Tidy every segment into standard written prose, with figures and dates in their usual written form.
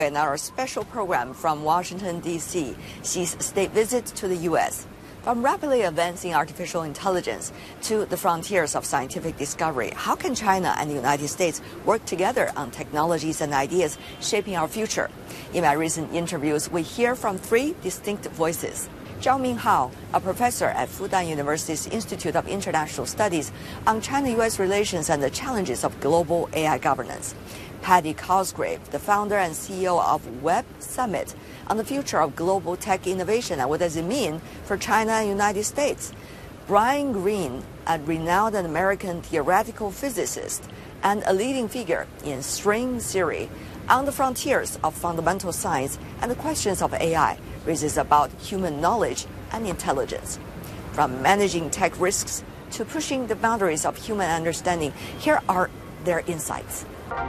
In our special program from Washington, D.C., Xi's state visit to the U.S. From rapidly advancing artificial intelligence to the frontiers of scientific discovery, how can China and the United States work together on technologies and ideas shaping our future? In my recent interviews, we hear from three distinct voices. Zhao Minghao, a professor at Fudan University's Institute of International Studies on China-U.S. relations and the challenges of global AI governance. Paddy Cosgrave, the founder and CEO of Web Summit, on the future of global tech innovation and what does it mean for China and United States. Brian Greene, a renowned American theoretical physicist and a leading figure in string theory on the frontiers of fundamental science and the questions of AI, raises about human knowledge and intelligence. From managing tech risks to pushing the boundaries of human understanding, here are their insights.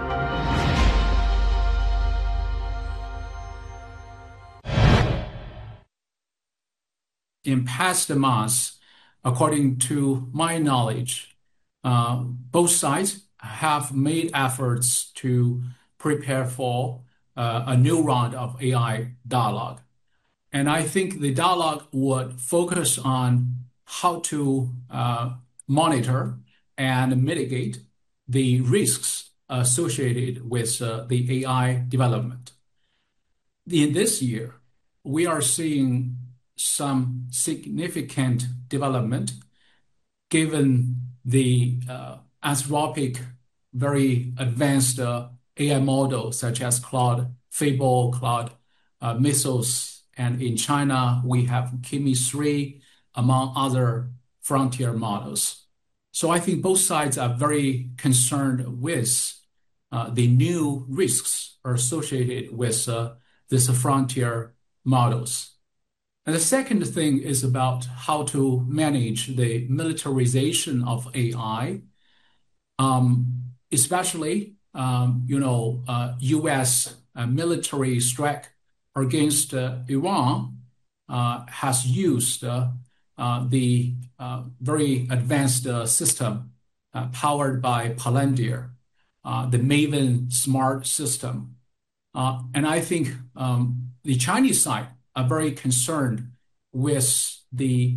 In past months, according to my knowledge, both sides have made efforts to prepare for a new round of AI dialogue. And I think the dialogue would focus on how to monitor and mitigate the risks associated with the AI development. In this year, we are seeing some significant development given the Anthropic, very advanced AI models such as Claude, Fable, Claude, Mythos, and in China, we have Kimi 3, among other frontier models. So I think both sides are very concerned with the new risks associated with these frontier models. And the second thing is about how to manage the militarization of AI, especially, U.S. military strike against Iran has used the very advanced system powered by Palantir, the Maven smart system. And I think the Chinese side are very concerned with the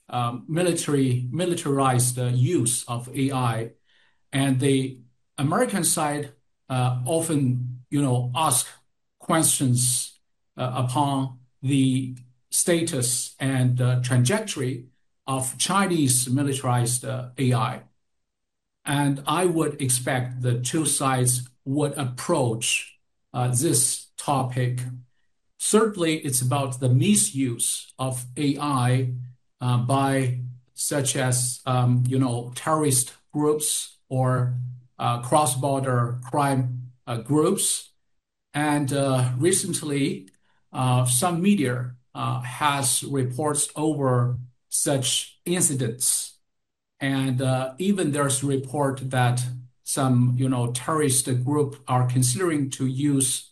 militarized use of AI. And the American side often, ask questions upon the status and trajectory of Chinese militarized AI. And I would expect the two sides would approach this topic. Certainly, it's about the misuse of AI by such as, terrorist groups or cross-border crime groups. And recently, some media has reports over such incidents. And even there's a report that some, terrorist group are considering to use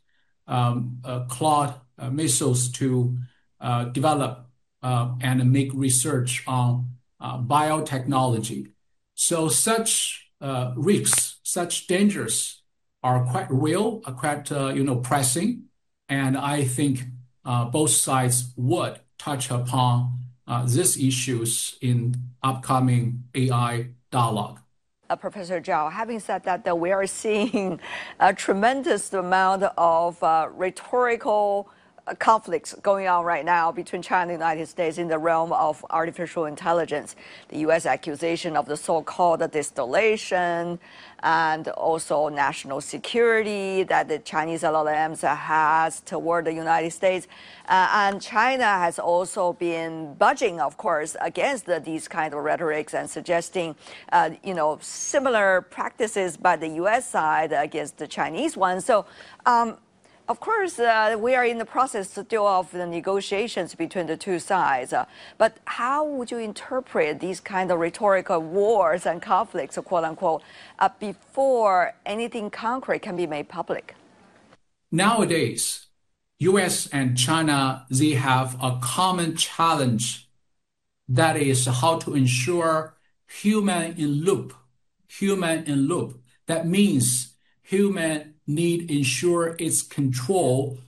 Claude Mythos to develop and make research on biotechnology. So such risks, such dangers are quite real, quite pressing, and I think both sides would touch upon these issues in upcoming AI dialogue. Professor Zhao, having said that, we are seeing a tremendous amount of rhetorical conflicts going on right now between China and the United States in the realm of artificial intelligence. The U.S. accusation of the so-called distillation and also national security that the Chinese LLMs has toward the United States. And China has also been budging, of course, against these kind of rhetorics and suggesting, similar practices by the U.S. side against the Chinese ones. So, of course, we are in the process still of the negotiations between the two sides. But how would you interpret these kind of rhetorical wars and conflicts, quote unquote, before anything concrete can be made public? Nowadays, U.S. and China, they have a common challenge. That is how to ensure human in loop. That means human need ensure its control